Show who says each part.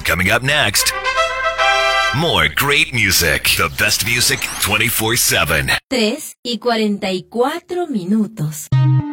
Speaker 1: Coming up next, more great music. The best music 24/7.
Speaker 2: 3:44 minutos.